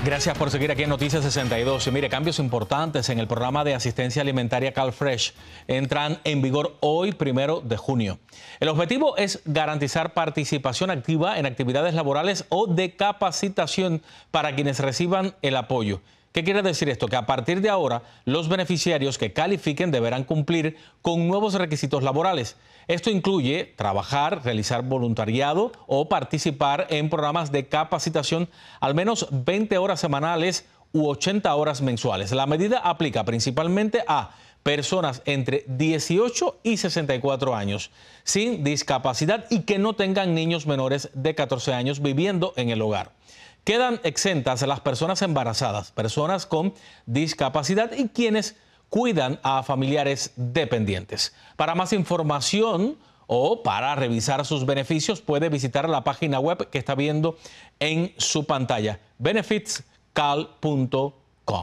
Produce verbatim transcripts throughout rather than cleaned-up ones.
Gracias por seguir aquí en Noticias sesenta y dos. Y mire, cambios importantes en el programa de asistencia alimentaria CalFresh entran en vigor hoy, primero de junio. El objetivo es garantizar participación activa en actividades laborales o de capacitación para quienes reciban el apoyo. ¿Qué quiere decir esto? Que a partir de ahora, los beneficiarios que califiquen deberán cumplir con nuevos requisitos laborales. Esto incluye trabajar, realizar voluntariado o participar en programas de capacitación al menos veinte horas semanales u ochenta horas mensuales. La medida aplica principalmente a personas entre dieciocho y sesenta y cuatro años, sin discapacidad y que no tengan niños menores de catorce años viviendo en el hogar. Quedan exentas las personas embarazadas, personas con discapacidad y quienes cuidan a familiares dependientes. Para más información o para revisar sus beneficios, puede visitar la página web que está viendo en su pantalla, benefits cal punto com.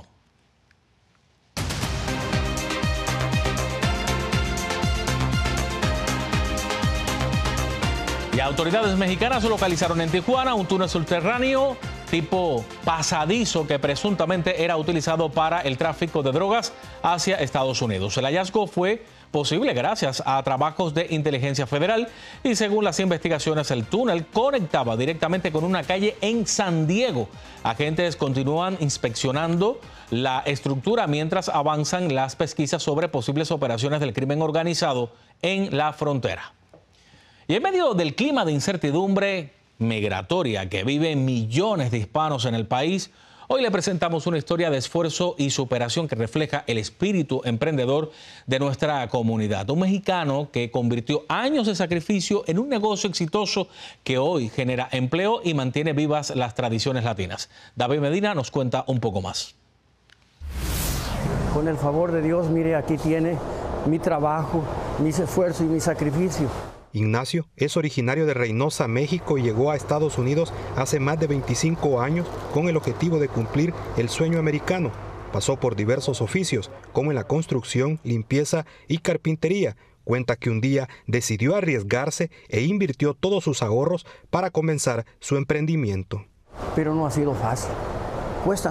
Y autoridades mexicanas localizaron en Tijuana un túnel subterráneo tipo pasadizo que presuntamente era utilizado para el tráfico de drogas hacia Estados Unidos. El hallazgo fue posible gracias a trabajos de inteligencia federal y según las investigaciones el túnel conectaba directamente con una calle en San Diego. Agentes continúan inspeccionando la estructura mientras avanzan las pesquisas sobre posibles operaciones del crimen organizado en la frontera. Y en medio del clima de incertidumbre migratoria que viven millones de hispanos en el país, hoy le presentamos una historia de esfuerzo y superación que refleja el espíritu emprendedor de nuestra comunidad. Un mexicano que convirtió años de sacrificio en un negocio exitoso que hoy genera empleo y mantiene vivas las tradiciones latinas. David Medina nos cuenta un poco más. Con el favor de Dios, mire, aquí tiene mi trabajo, mis esfuerzos y mi sacrificio. Ignacio es originario de Reynosa, México, y llegó a Estados Unidos hace más de veinticinco años con el objetivo de cumplir el sueño americano. Pasó por diversos oficios, como en la construcción, limpieza y carpintería. Cuenta que un día decidió arriesgarse e invirtió todos sus ahorros para comenzar su emprendimiento. Pero no ha sido fácil. Cuesta